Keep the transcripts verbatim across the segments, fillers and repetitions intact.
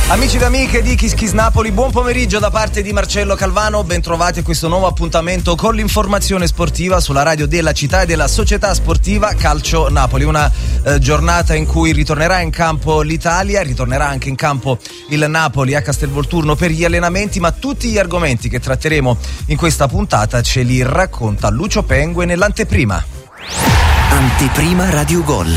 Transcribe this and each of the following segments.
Amici ed amiche di Kiss Kiss Napoli, buon pomeriggio da parte di Marcello Calvano, ben trovati a questo nuovo appuntamento con l'informazione sportiva sulla radio della città e della società sportiva Calcio Napoli. Una eh, giornata in cui ritornerà in campo l'Italia, ritornerà anche in campo il Napoli a Castelvolturno per gli allenamenti, ma tutti gli argomenti che tratteremo in questa puntata ce li racconta Lucio Pengue nell'anteprima. Anteprima Radio Gol.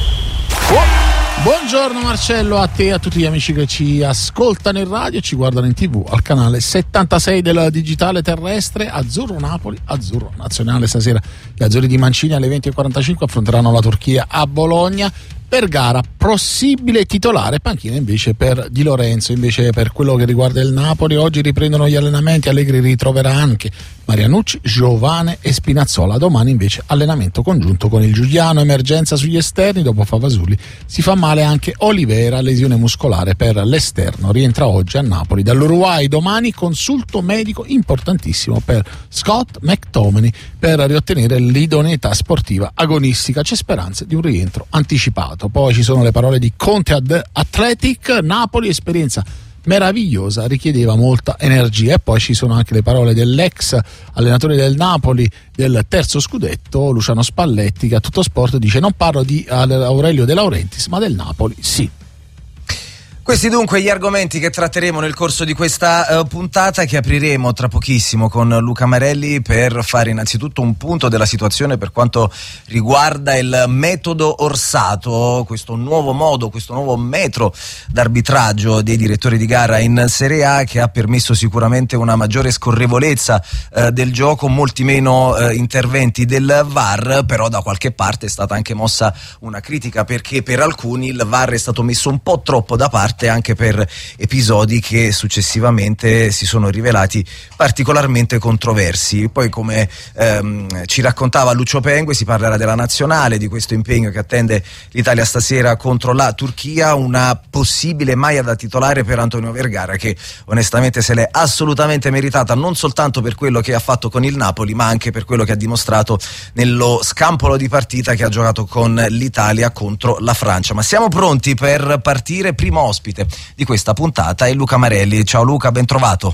Oh. Buongiorno Marcello, a te e a tutti gli amici che ci ascoltano in radio e ci guardano in tv al canale settantasei del digitale terrestre. Azzurro Napoli, Azzurro Nazionale stasera. Gli azzurri di Mancini alle venti e quarantacinque affronteranno la Turchia a Bologna. Per gara possibile titolare, panchina invece per Di Lorenzo. Invece per quello che riguarda il Napoli, oggi riprendono gli allenamenti, Allegri ritroverà anche Marianucci, Giovane e Spinazzola. Domani invece allenamento congiunto con il Giuliano, emergenza sugli esterni, dopo Favasuli si fa male anche Olivera, lesione muscolare per l'esterno, rientra oggi a Napoli dall'Uruguay. Domani consulto medico importantissimo per Scott McTominay per riottenere l'idoneità sportiva agonistica, c'è speranza di un rientro anticipato. Poi ci sono le parole di Conte ad Athletic, Napoli esperienza meravigliosa, richiedeva molta energia. E poi ci sono anche le parole dell'ex allenatore del Napoli del terzo scudetto, Luciano Spalletti, che a Tutto Sport dice: non parlo di Aurelio De Laurentiis ma del Napoli sì. Questi dunque gli argomenti che tratteremo nel corso di questa uh, puntata, che apriremo tra pochissimo con Luca Marelli per fare innanzitutto un punto della situazione per quanto riguarda il metodo Orsato, questo nuovo modo, questo nuovo metro d'arbitraggio dei direttori di gara in Serie A, che ha permesso sicuramente una maggiore scorrevolezza uh, del gioco, molti meno uh, interventi del V A R, però da qualche parte è stata anche mossa una critica perché per alcuni il V A R è stato messo un po' troppo da parte, anche per episodi che successivamente si sono rivelati particolarmente controversi. Poi, come ehm, ci raccontava Lucio Pengue, si parlerà della nazionale, di questo impegno che attende l'Italia stasera contro la Turchia, una possibile maglia da titolare per Antonio Vergara, che onestamente se l'è assolutamente meritata, non soltanto per quello che ha fatto con il Napoli ma anche per quello che ha dimostrato nello scampolo di partita che ha giocato con l'Italia contro la Francia. Ma siamo pronti per partire. Primo ospite di questa puntata è Luca Marelli. Ciao Luca, ben trovato.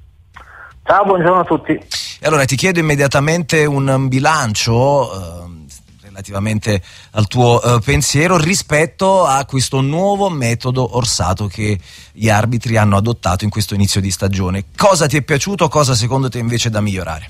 Ciao, buongiorno a tutti. E allora ti chiedo immediatamente un bilancio eh, relativamente al tuo eh, pensiero rispetto a questo nuovo metodo Orsato che gli arbitri hanno adottato in questo inizio di stagione. Cosa ti è piaciuto, cosa secondo te invece è da migliorare?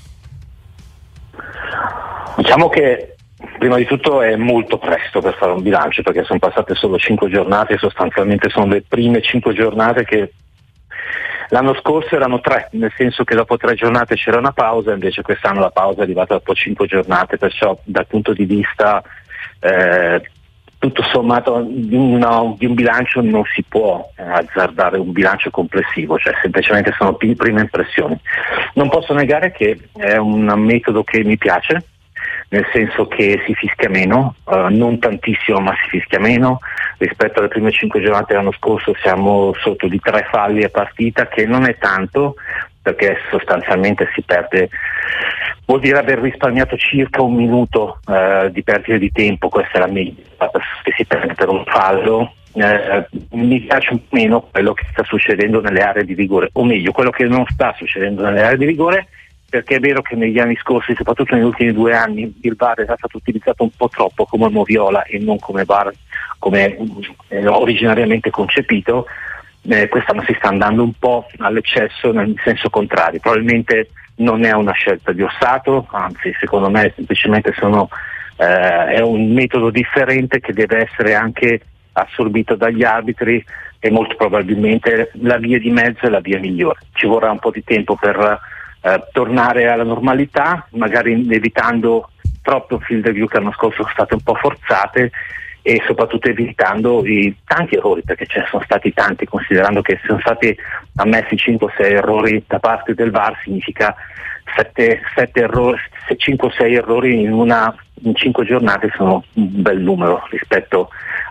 Diciamo che prima di tutto è molto presto per fare un bilancio, perché sono passate solo cinque giornate e sostanzialmente sono le prime cinque giornate che l'anno scorso erano tre, nel senso che dopo tre giornate c'era una pausa, invece quest'anno la pausa è arrivata dopo cinque giornate, perciò dal punto di vista eh, tutto sommato di, una, di un bilancio non si può eh, azzardare un bilancio complessivo, cioè semplicemente sono p- prime impressioni. Non posso negare che è un metodo che mi piace, nel senso che si fischia meno, uh, non tantissimo ma si fischia meno rispetto alle prime cinque giornate dell'anno scorso. Siamo sotto di tre falli a partita, che non è tanto perché sostanzialmente si perde, vuol dire aver risparmiato circa un minuto uh, di perdita di tempo, questa è la media che si perde per un fallo. Uh, mi piace un po' meno quello che sta succedendo nelle aree di rigore, o meglio quello che non sta succedendo nelle aree di rigore, perché è vero che negli anni scorsi, soprattutto negli ultimi due anni, il V A R era stato utilizzato un po' troppo come moviola e non come V A R come eh, originariamente concepito. Eh, quest'anno si sta andando un po' all'eccesso nel senso contrario. Probabilmente non è una scelta di Orsato, anzi secondo me semplicemente sono, eh, è un metodo differente che deve essere anche assorbito dagli arbitri, e molto probabilmente la via di mezzo è la via migliore. Ci vorrà un po' di tempo per Eh, tornare alla normalità, magari evitando troppo field review che l'anno scorso sono state un po' forzate, e soprattutto evitando i tanti errori, perché ce ne sono stati tanti, considerando che sono stati ammessi cinque sei errori da parte del V A R, significa sette errori, cinque sei errori in una in cinque giornate, sono un bel numero rispetto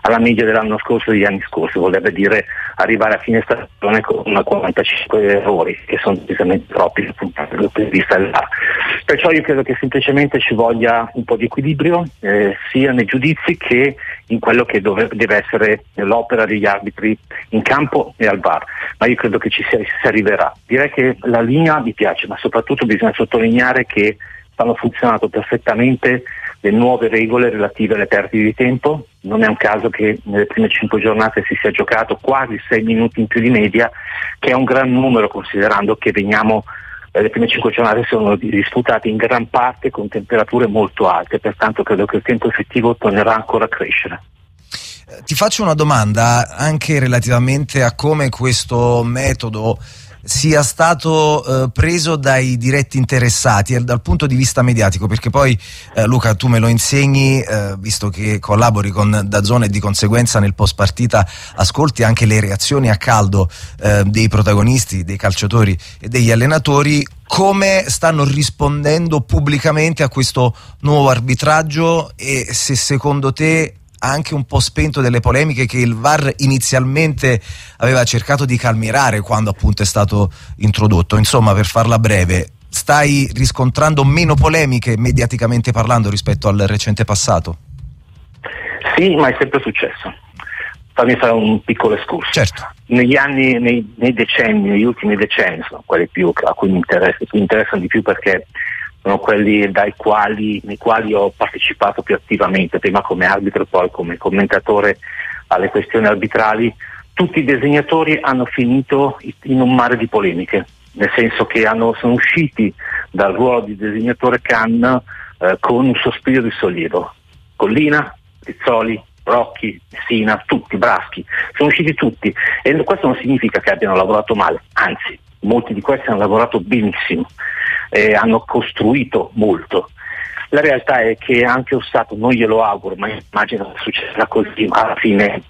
alla media dell'anno scorso e degli anni scorsi, vorrebbe dire arrivare a fine stagione con una quarantacinque errori, che sono decisamente troppi dal punto di vista dell'A R. Perciò io credo che semplicemente ci voglia un po' di equilibrio eh, sia nei giudizi che in quello che dove, deve essere l'opera degli arbitri in campo e al V A R, ma io credo che ci si, si arriverà. Direi che la linea mi piace, ma soprattutto bisogna sottolineare che hanno funzionato perfettamente le nuove regole relative alle perdite di tempo. Non è un caso che nelle prime cinque giornate si sia giocato quasi sei minuti in più di media, che è un gran numero considerando che veniamo eh, le prime cinque giornate sono disputate in gran parte con temperature molto alte, pertanto credo che il tempo effettivo tornerà ancora a crescere. Ti faccio una domanda anche relativamente a come questo metodo sia stato eh, preso dai diretti interessati e dal punto di vista mediatico, perché poi eh, Luca, tu me lo insegni eh, visto che collabori con DAZN e di conseguenza nel post partita ascolti anche le reazioni a caldo eh, dei protagonisti, dei calciatori e degli allenatori, come stanno rispondendo pubblicamente a questo nuovo arbitraggio e se secondo te ha anche un po' spento delle polemiche che il V A R inizialmente aveva cercato di calmierare quando appunto è stato introdotto. Insomma, per farla breve, stai riscontrando meno polemiche mediaticamente parlando rispetto al recente passato? Sì, ma è sempre successo. Fammi fare un piccolo escurso. Certo. Negli anni, nei, nei decenni, negli ultimi decenni sono quelli più a cui mi interessa, mi interessano di più perché sono quelli dai quali, nei quali ho partecipato più attivamente, prima come arbitro, poi come commentatore alle questioni arbitrali. Tutti i designatori hanno finito in un mare di polemiche, nel senso che hanno, sono usciti dal ruolo di designatore C A N eh, con un sospiro di sollievo. Collina, Rizzoli, Rocchi, Sina, tutti, Braschi, sono usciti tutti, e questo non significa che abbiano lavorato male, anzi molti di questi hanno lavorato benissimo. Eh, hanno costruito molto. La realtà è che anche lo Stato, non glielo auguro, ma immagino che succederà così, ma alla fine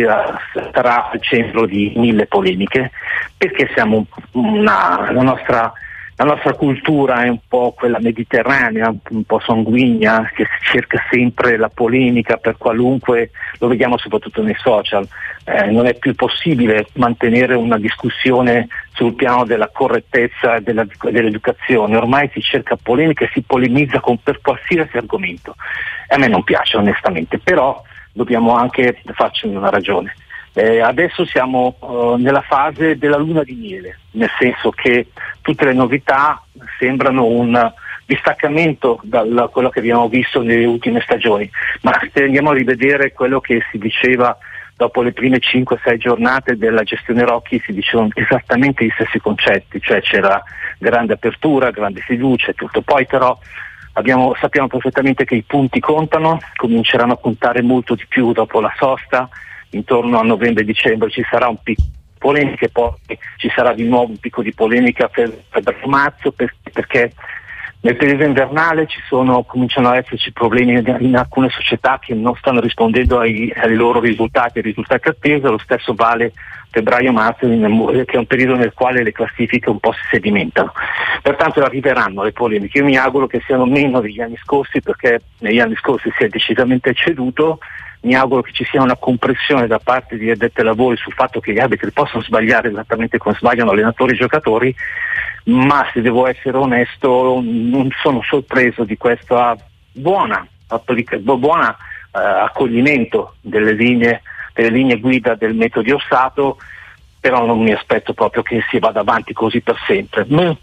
sarà al centro di mille polemiche, perché siamo una, la nostra la nostra cultura è un po' quella mediterranea, un po' sanguigna, che cerca sempre la polemica per qualunque, lo vediamo soprattutto nei social. Eh, non è più possibile mantenere una discussione sul piano della correttezza e della, dell'educazione, ormai si cerca polemica e si polemizza con, per qualsiasi argomento. A me non piace onestamente, però dobbiamo anche farci una ragione. Eh, adesso siamo uh, nella fase della luna di miele, nel senso che tutte le novità sembrano un distaccamento da quello che abbiamo visto nelle ultime stagioni, ma se andiamo a rivedere quello che si diceva dopo le prime cinque sei giornate della gestione Rocchi, si dicevano esattamente gli stessi concetti, cioè c'era grande apertura, grande fiducia e tutto. Poi però abbiamo, sappiamo perfettamente che i punti contano, cominceranno a contare molto di più dopo la sosta. Intorno a novembre-dicembre ci sarà un picco di polemica e poi ci sarà di nuovo un picco di polemica per, per marzo per, perché nel periodo invernale ci sono, cominciano ad esserci problemi in alcune società che non stanno rispondendo ai, ai loro risultati, ai risultati attesi. Lo stesso vale febbraio-marzo, che è un periodo nel quale le classifiche un po' si sedimentano. Pertanto arriveranno le polemiche. Io mi auguro che siano meno degli anni scorsi, perché negli anni scorsi si è decisamente ceduto. Mi auguro che ci sia una compressione da parte di addetti ai lavori sul fatto che gli arbitri possono sbagliare esattamente come sbagliano allenatori e giocatori, ma se devo essere onesto non sono sorpreso di questo buona, buona eh, accoglimento delle linee, delle linee guida del metodo Orsato, però non mi aspetto proprio che si vada avanti così per sempre.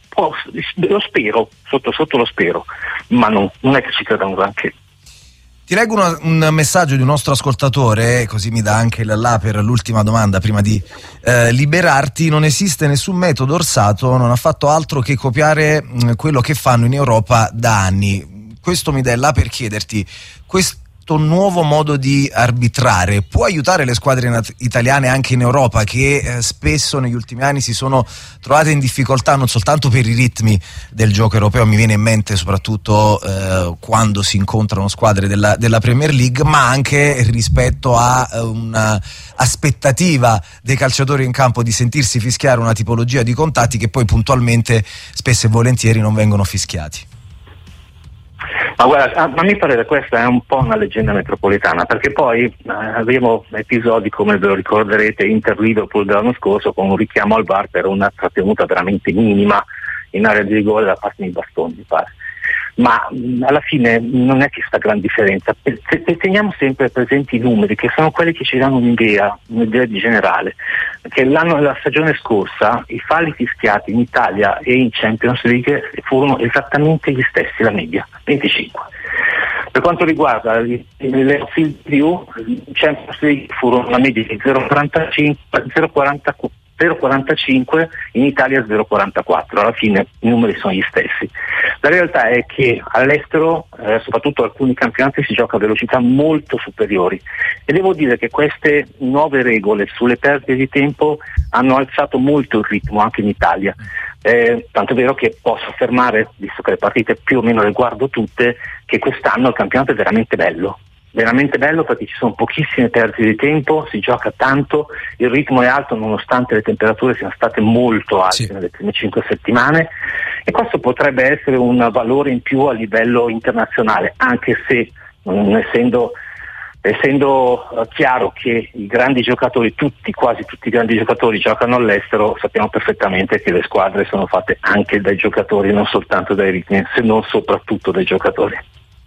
Lo spero, sotto sotto lo spero, ma non, non è che ci creda un granché. Ti leggo una, un messaggio di un nostro ascoltatore, così mi dà anche il là per l'ultima domanda prima di eh, liberarti. Non esiste nessun metodo Orsato, non ha fatto altro che copiare mh, quello che fanno in Europa da anni. Questo mi dà il là per chiederti, questo nuovo modo di arbitrare può aiutare le squadre nat- italiane anche in Europa, che eh, spesso negli ultimi anni si sono trovate in difficoltà non soltanto per i ritmi del gioco europeo, mi viene in mente soprattutto eh, quando si incontrano squadre della, della Premier League, ma anche rispetto a eh, un'aspettativa dei calciatori in campo di sentirsi fischiare una tipologia di contatti che poi puntualmente spesso e volentieri non vengono fischiati. Ma guarda, a, a mio parere questa è un po' una leggenda metropolitana, perché poi eh, abbiamo episodi, come ve lo ricorderete, Inter-Liverpool dell'anno scorso, con un richiamo al V A R per una trattenuta veramente minima in area di rigore da parte di Bastoni, mi pare. Ma mh, alla fine non è che sta gran differenza. Se, se teniamo sempre presenti i numeri, che sono quelli che ci danno un'idea, un'idea di generale, che l'anno della stagione scorsa i falli fischiati in Italia e in Champions League furono esattamente gli stessi, la media, venticinque. Per quanto riguarda le field view, in Champions League furono la media di zero virgola quarantacinque, in Italia zero virgola quarantaquattro, alla fine i numeri sono gli stessi. La realtà è che all'estero, eh, soprattutto alcuni campionati, si gioca a velocità molto superiori e devo dire che queste nuove regole sulle perdite di tempo hanno alzato molto il ritmo anche in Italia, eh, tanto è vero che posso affermare, visto che le partite più o meno le guardo tutte, che quest'anno il campionato è veramente bello. Veramente bello perché ci sono pochissime perdite di tempo, si gioca tanto, il ritmo è alto nonostante le temperature siano state molto alte sì. nelle prime cinque settimane, e questo potrebbe essere un valore in più a livello internazionale, anche se mh, essendo, essendo uh, chiaro che i grandi giocatori, tutti, quasi tutti i grandi giocatori giocano all'estero, sappiamo perfettamente che le squadre sono fatte anche dai giocatori, non soltanto dai ritmi, se non soprattutto dai giocatori.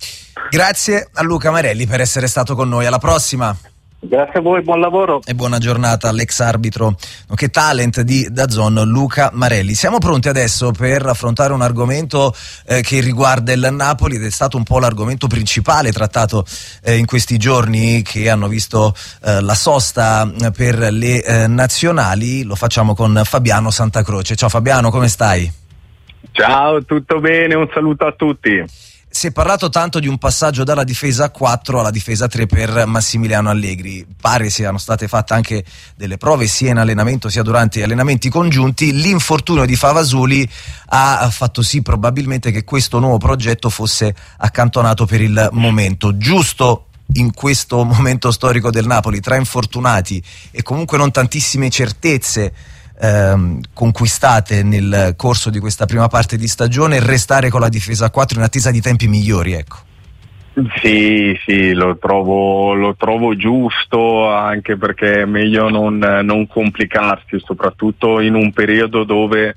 Grazie a Luca Marelli per essere stato con noi, alla prossima. Grazie a voi, buon lavoro e buona giornata all'ex arbitro nonché talent di DAZN Luca Marelli. Siamo pronti adesso per affrontare un argomento eh, che riguarda il Napoli ed è stato un po' l'argomento principale trattato eh, in questi giorni che hanno visto eh, la sosta per le eh, nazionali. Lo facciamo con Fabiano Santacroce. Ciao Fabiano, come stai? Ciao, tutto bene, un saluto a tutti. Si è parlato tanto di un passaggio dalla difesa a quattro alla difesa tre per Massimiliano Allegri. Pare siano state fatte anche delle prove sia in allenamento sia durante gli allenamenti congiunti. L'infortunio di Favasuli ha fatto sì probabilmente che questo nuovo progetto fosse accantonato per il momento. Giusto in questo momento storico del Napoli, tra infortunati e comunque non tantissime certezze Ehm, conquistate nel corso di questa prima parte di stagione, restare con la difesa a quattro in attesa di tempi migliori, ecco. Sì, sì, lo trovo, lo trovo giusto, anche perché è meglio non, non complicarsi, soprattutto in un periodo dove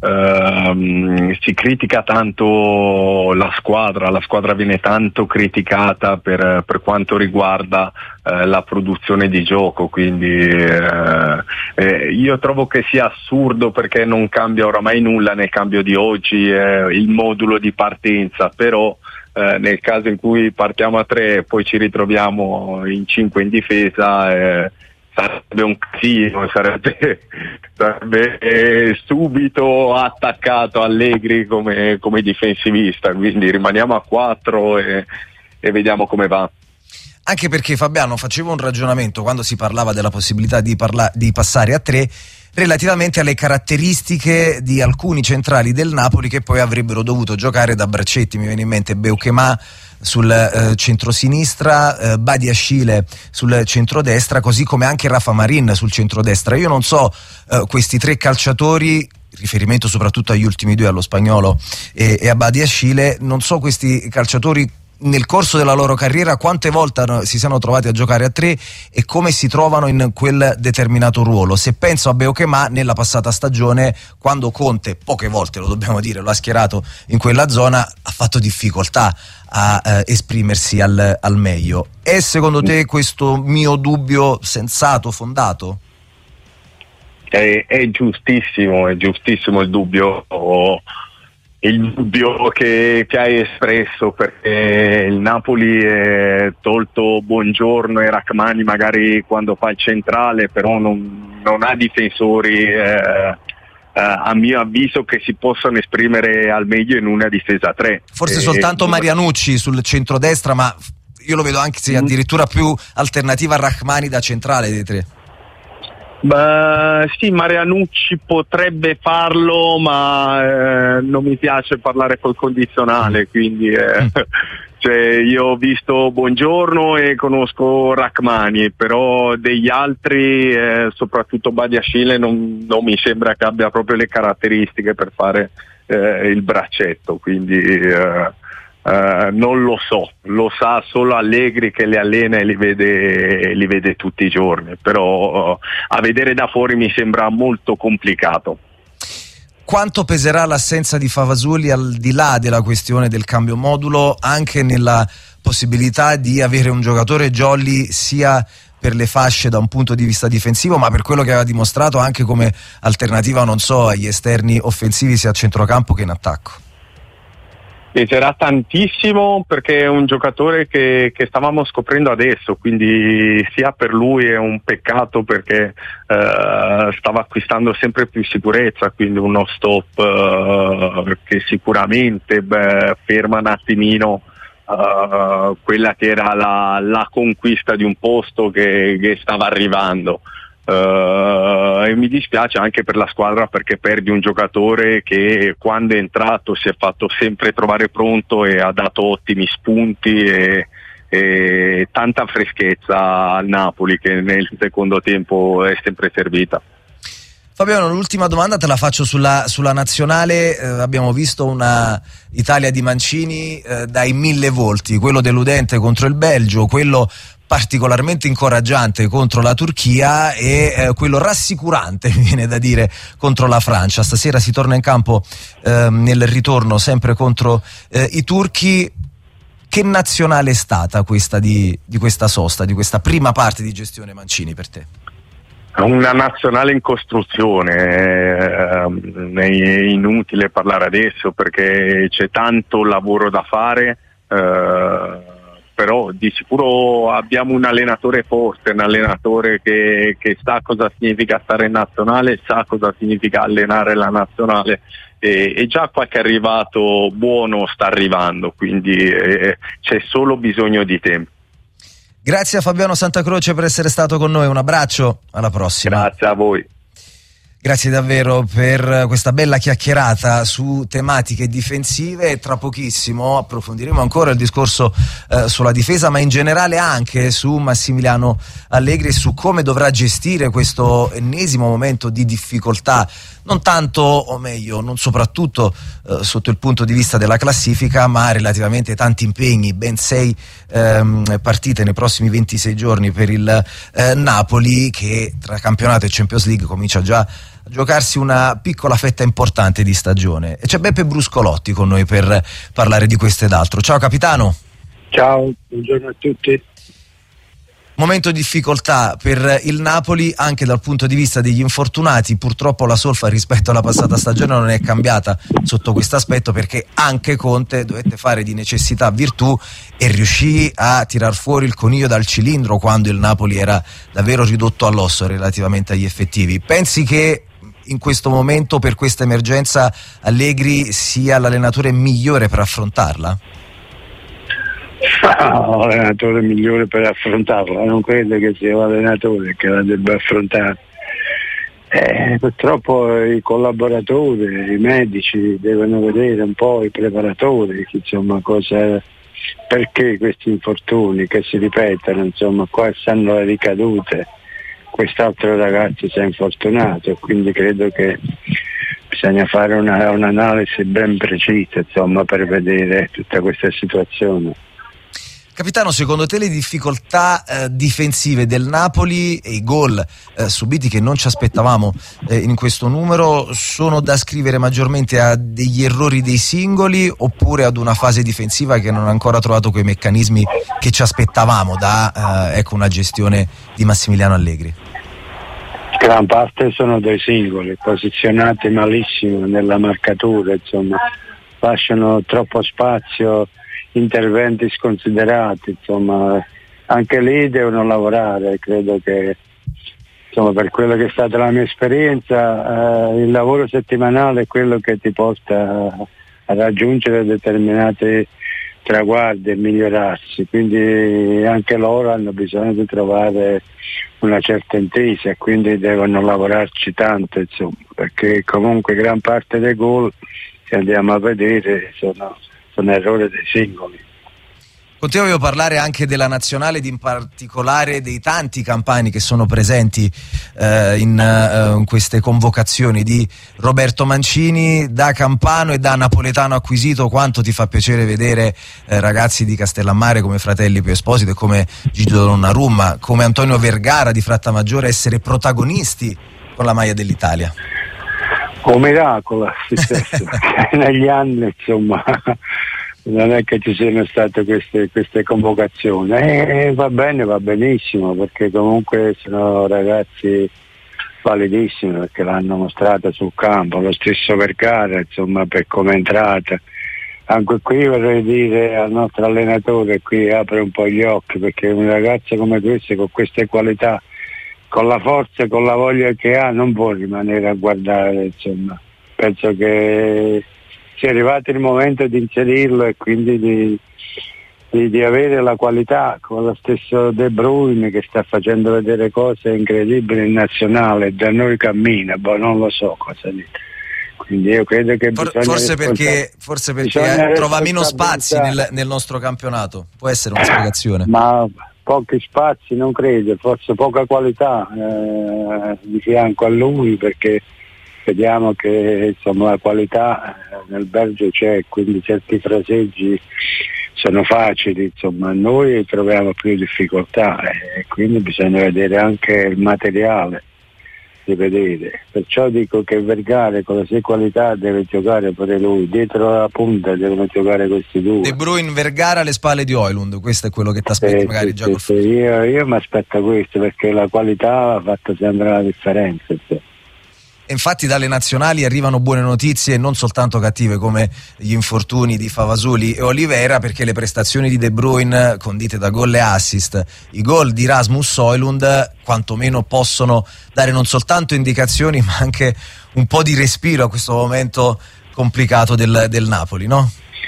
ehm, si critica tanto la squadra, la squadra viene tanto criticata per, per quanto riguarda eh, la produzione di gioco, quindi eh, eh, io trovo che sia assurdo, perché non cambia oramai nulla nel cambio di oggi, eh, il modulo di partenza, però Eh, nel caso in cui partiamo a tre e poi ci ritroviamo in cinque in difesa, eh, sarebbe un casino, sarebbe, sarebbe eh, subito attaccato Allegri come, come difensivista, quindi rimaniamo a quattro e, e vediamo come va. Anche perché Fabiano faceva un ragionamento quando si parlava della possibilità di, parla- di passare a tre relativamente alle caratteristiche di alcuni centrali del Napoli che poi avrebbero dovuto giocare da braccetti. Mi viene in mente Beukema sul eh, centrosinistra, eh, Badiashile sul centrodestra, così come anche Rafa Marin sul centrodestra. Io non so eh, questi tre calciatori, riferimento soprattutto agli ultimi due, allo Spagnolo e, e a Badiashile, non so questi calciatori nel corso della loro carriera quante volte si siano trovati a giocare a tre e come si trovano in quel determinato ruolo. Se penso a Beukema, nella passata stagione, quando Conte, poche volte lo dobbiamo dire, lo ha schierato in quella zona, ha fatto difficoltà a eh, esprimersi al, al meglio. È secondo te questo mio dubbio sensato, fondato? È, è giustissimo, è giustissimo il dubbio. Oh. Il dubbio che, che hai espresso, perché il Napoli è tolto Buongiorno e Rachmani magari quando fa il centrale, però non, non ha difensori eh, eh, a mio avviso che si possano esprimere al meglio in una difesa tre. Forse e, soltanto Marianucci sul centrodestra, ma io lo vedo anche se addirittura più alternativa a Rachmani da centrale dei tre. Beh, sì, Marianucci potrebbe farlo, ma eh, non mi piace parlare col condizionale, quindi eh, cioè, io ho visto Buongiorno e conosco Rachmani, però degli altri, eh, soprattutto Badiashile, non, non mi sembra che abbia proprio le caratteristiche per fare eh, il braccetto, quindi eh, Uh, non lo so, lo sa solo Allegri che li allena e li vede, li vede tutti i giorni, però uh, a vedere da fuori mi sembra molto complicato. Quanto peserà l'assenza di Favazoli al di là della questione del cambio modulo anche nella possibilità di avere un giocatore jolly sia per le fasce da un punto di vista difensivo, ma per quello che aveva dimostrato anche come alternativa, non so, agli esterni offensivi sia a centrocampo che in attacco? Peserà tantissimo perché è un giocatore che, che stavamo scoprendo adesso, quindi sia per lui è un peccato perché eh, stava acquistando sempre più sicurezza, quindi uno stop eh, che sicuramente beh, ferma un attimino eh, quella che era la, la conquista di un posto che, che stava arrivando. Uh, e mi dispiace anche per la squadra perché perdi un giocatore che quando è entrato si è fatto sempre trovare pronto e ha dato ottimi spunti e, e tanta freschezza al Napoli che nel secondo tempo è sempre servita. Fabiano, l'ultima domanda te la faccio sulla, sulla nazionale. Eh, abbiamo visto una Italia di Mancini eh, dai mille volti, quello deludente contro il Belgio, quello particolarmente incoraggiante contro la Turchia e eh, quello rassicurante, mi viene da dire, contro la Francia. Stasera si torna in campo eh, nel ritorno sempre contro eh, i turchi. Che nazionale è stata questa di, di questa sosta, di questa prima parte di gestione Mancini per te? Una nazionale in costruzione, eh, è inutile parlare adesso perché c'è tanto lavoro da fare, eh, però di sicuro abbiamo un allenatore forte, un allenatore che, che sa cosa significa stare in nazionale, sa cosa significa allenare la nazionale e, e già qualche arrivato buono sta arrivando, quindi eh, c'è solo bisogno di tempo. Grazie a Fabiano Santacroce per essere stato con noi, un abbraccio, alla prossima. Grazie a voi. Grazie davvero per questa bella chiacchierata su tematiche difensive. Tra pochissimo approfondiremo ancora il discorso eh, sulla difesa, ma in generale anche su Massimiliano Allegri e su come dovrà gestire questo ennesimo momento di difficoltà, non tanto, o meglio, non soprattutto eh, sotto il punto di vista della classifica, ma relativamente ai tanti impegni, ben sei ehm, partite nei prossimi ventisei giorni per il eh, Napoli, che tra campionato e Champions League comincia già a giocarsi una piccola fetta importante di stagione. E c'è Beppe Bruscolotti con noi per parlare di questo ed altro. Ciao capitano. Ciao, buongiorno a tutti. Momento di difficoltà per il Napoli anche dal punto di vista degli infortunati. Purtroppo la solfa rispetto alla passata stagione non è cambiata sotto questo aspetto, perché anche Conte dovette fare di necessità virtù e riuscì a tirar fuori il coniglio dal cilindro quando il Napoli era davvero ridotto all'osso relativamente agli effettivi. Pensi che in questo momento, per questa emergenza, Allegri sia l'allenatore migliore per affrontarla? No, l'allenatore migliore per affrontarla, non credo che sia l'allenatore che la debba affrontare. Eh, purtroppo i collaboratori, i medici devono vedere un po' i preparatori, insomma, cosa, perché questi infortuni che si ripetono, insomma, qua stanno le ricadute. Quest'altro ragazzo si è infortunato, quindi credo che bisogna fare una, un'analisi ben precisa, insomma, per vedere tutta questa situazione. Capitano, secondo te le difficoltà eh, difensive del Napoli e i gol eh, subiti che non ci aspettavamo eh, in questo numero sono da ascrivere maggiormente a degli errori dei singoli oppure ad una fase difensiva che non ha ancora trovato quei meccanismi che ci aspettavamo da eh, ecco, una gestione di Massimiliano Allegri? Gran parte sono dei singoli posizionati malissimo nella marcatura, insomma, lasciano troppo spazio, interventi sconsiderati, insomma, anche lì devono lavorare. Credo che, insomma, per quello che è stata la mia esperienza, eh, il lavoro settimanale è quello che ti porta a, a raggiungere determinati traguardi e migliorarsi, quindi anche loro hanno bisogno di trovare una certa intesa e quindi devono lavorarci tanto, insomma, perché comunque gran parte dei gol, se andiamo a vedere, sono sono errori dei singoli. Con te voglio parlare anche della nazionale ed in particolare dei tanti campani che sono presenti eh, in, uh, in queste convocazioni di Roberto Mancini. Da campano e da napoletano acquisito, quanto ti fa piacere vedere eh, ragazzi di Castellammare come Fratelli Pio Esposito e come Gigio Donnarumma, come Antonio Vergara di Frattamaggiore essere protagonisti con la maglia dell'Italia. Un miracolo è successo. Negli anni insomma non è che ci siano state queste, queste convocazioni, e va bene, va benissimo, perché comunque sono ragazzi validissimi, perché l'hanno mostrata sul campo. Lo stesso Vergara, insomma, per come è entrata. Anche qui vorrei dire al nostro allenatore, qui apre un po' gli occhi, perché un ragazzo come questo, con queste qualità, con la forza e con la voglia che ha, non può rimanere a guardare, insomma. Penso che sia arrivato il momento di inserirlo e quindi di, di, di avere la qualità, con lo stesso De Bruyne che sta facendo vedere cose incredibili in nazionale, da noi cammina, boh, non lo so cosa dire. Quindi io credo che For, forse perché, forse perché trova meno spazi nel, nel nostro campionato, può essere una spiegazione. Ma pochi spazi non credo, forse poca qualità eh, di fianco a lui, perché vediamo che insomma la qualità nel Belgio c'è, quindi certi fraseggi sono facili, insomma noi troviamo più difficoltà e quindi bisogna vedere anche il materiale di vedere. Perciò dico che Vergara con le sue qualità deve giocare pure lui, dietro la punta devono giocare questi due. De Bruyne, Vergara alle spalle di Højlund, questo è quello che ti aspetti sì, magari sì, già sì, col sì. Io, io mi aspetto questo, perché la qualità ha fatto sempre la differenza. Sì. E infatti dalle nazionali arrivano buone notizie, non soltanto cattive, come gli infortuni di Favasoli e Olivera, perché le prestazioni di De Bruyne, condite da gol e assist, i gol di Rasmus Højlund, quantomeno possono dare non soltanto indicazioni ma anche un po' di respiro a questo momento complicato del, del Napoli, no?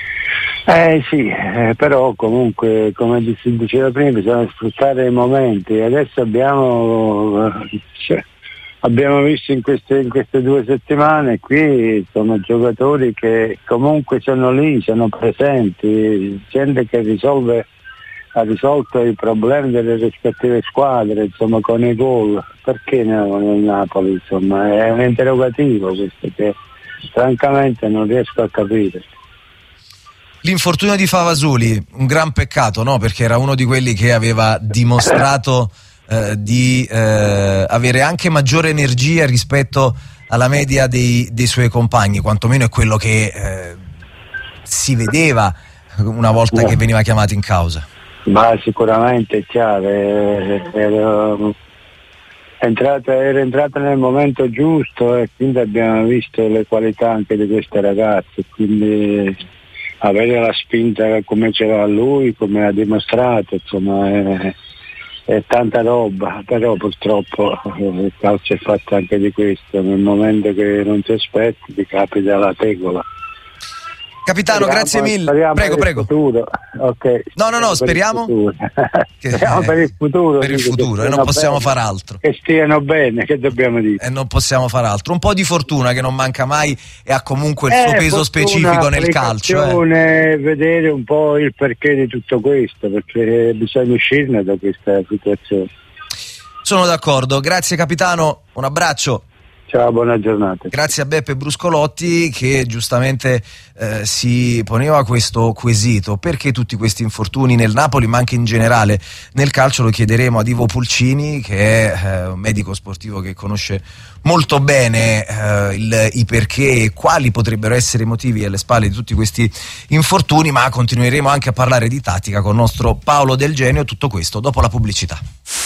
Eh sì, eh, però comunque come si diceva prima bisogna sfruttare i momenti. Adesso abbiamo... Cioè, abbiamo visto in queste, in queste due settimane qui sono giocatori che comunque sono lì, sono presenti, gente che risolve, ha risolto i problemi delle rispettive squadre, insomma, con i gol. Perché no, nel Napoli? Insomma, è un interrogativo questo che francamente non riesco a capire. L'infortunio di Favasoli, un gran peccato, no? Perché era uno di quelli che aveva dimostrato Eh, di eh, avere anche maggiore energia rispetto alla media dei, dei suoi compagni, quantomeno è quello che eh, si vedeva una volta no. che veniva chiamato in causa. Ma sicuramente è chiaro, era entrata, era entrata nel momento giusto e quindi abbiamo visto le qualità anche di queste ragazze, quindi avere la spinta come c'era lui, come ha dimostrato, insomma è, è tanta roba, però purtroppo il calcio è fatto anche di questo, nel momento che non ti aspetti ti capita la tegola. Capitano, speriamo, grazie mille. Prego, prego. Okay. No, no, no, speriamo. Che, speriamo per il futuro. Per il futuro, e non possiamo far altro. Che stiano bene, che dobbiamo dire. E non possiamo far altro. Un po' di fortuna che non manca mai e ha comunque il eh, suo peso specifico nel calcio. Eh. Vedere un po' il perché di tutto questo, perché bisogna uscirne da questa situazione. Sono d'accordo. Grazie capitano, un abbraccio. Ciao, buona giornata. Grazie a Beppe Bruscolotti che giustamente eh, si poneva questo quesito: perché tutti questi infortuni nel Napoli ma anche in generale nel calcio? Lo chiederemo ad Ivo Pulcini, che è eh, un medico sportivo che conosce molto bene eh, il, i perché e quali potrebbero essere i motivi alle spalle di tutti questi infortuni, ma continueremo anche a parlare di tattica con il nostro Paolo Del Genio. Tutto questo dopo la pubblicità.